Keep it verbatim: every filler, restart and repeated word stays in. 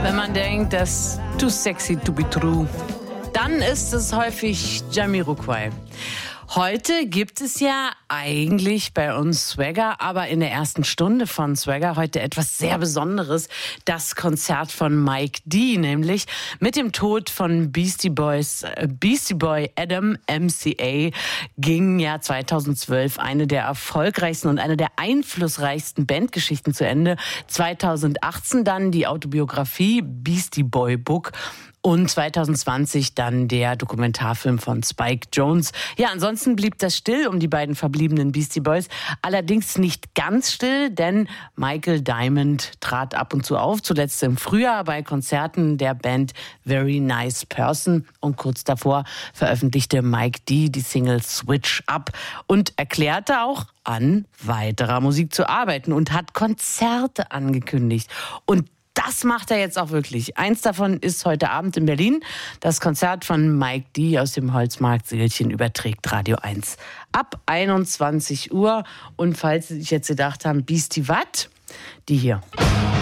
Wenn man denkt, das too sexy to be true, dann ist es häufig Jamiroquai. Heute gibt es ja eigentlich bei uns Swagger, aber in der ersten Stunde von Swagger heute etwas sehr Besonderes. Das Konzert von Mike D, nämlich mit dem Tod von Beastie Boys, Beastie Boy Adam M C A ging ja zweitausendzwölf eine der erfolgreichsten und eine der einflussreichsten Bandgeschichten zu Ende. zweitausendachtzehn dann die Autobiografie Beastie Boy Book. Und zweitausendzwanzig dann der Dokumentarfilm von Spike Jonze. Ja, ansonsten blieb das still um die beiden verbliebenen Beastie Boys. Allerdings nicht ganz still, denn Michael Diamond trat ab und zu auf. Zuletzt im Frühjahr bei Konzerten der Band Very Nice Person. Und kurz davor veröffentlichte Mike D die Single Switch Up und erklärte auch, an weiterer Musik zu arbeiten und hat Konzerte angekündigt. Und das macht er jetzt auch wirklich. Eins davon ist heute Abend in Berlin. Das Konzert von Mike D aus dem Holzmarkt Seelchen überträgt Radio eins ab einundzwanzig Uhr. Und falls Sie sich jetzt gedacht haben, Beastie wat? Die hier.